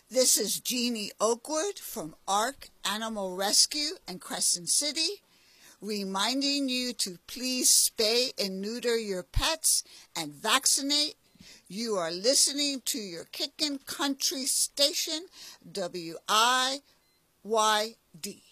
This is Jeannie Oakwood from ARC Animal Rescue in Crescent City, reminding you to please spay and neuter your pets and vaccinate. You are listening to your Kickin' Country station, WIYD.